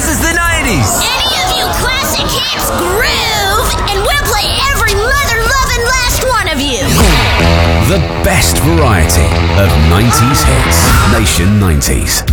This is the 90s. Any of you classic hits groove, and we'll play every mother-loving last one of you. The best variety of 90s hits. Nation 90s.